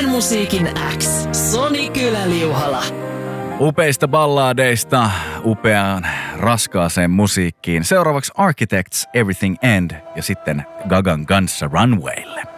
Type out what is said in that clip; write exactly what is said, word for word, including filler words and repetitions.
Nykymusiikin X. Soni Kylä-Liuhala. Upeista balladeista upeaan raskaaseen musiikkiin. Seuraavaksi Architects Everything End ja sitten Gagan kanssa Runwaylle.